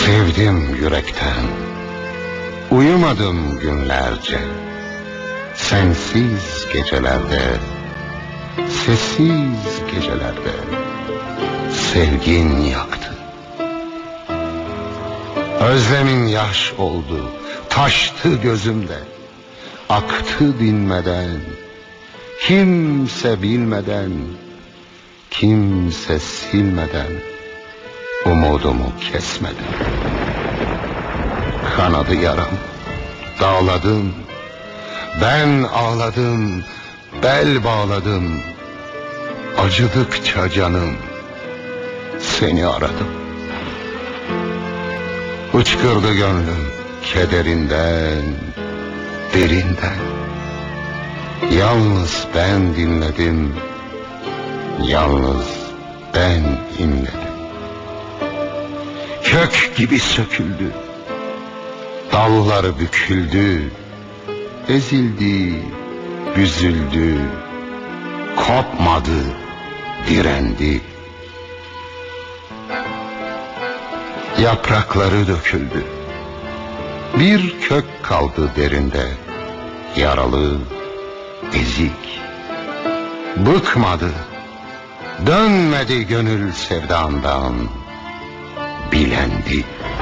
Sevdim yürekten, uyumadım günlerce. Sensiz gecelerde, sessiz gecelerde sevgin yaktı. Özlemin yaş oldu, taştı gözümde, aktı dinmeden, kimse bilmeden, kimse silmeden umudumu kesmedim. Kanadı yaram, dağladım, ben ağladım, bel bağladım. Acıdıkça canım, seni aradım. Hıçkırdı gönlüm kederinden, derinden. Yalnız ben dinledim, yalnız ben inledim. Kök gibi söküldü, dalları büküldü, ezildi, büzüldü, kopmadı, direndi. Yaprakları döküldü, bir kök kaldı derinde, yaralı, ezik. Bıkmadı, dönmedi gönül sevdandan, bilendi.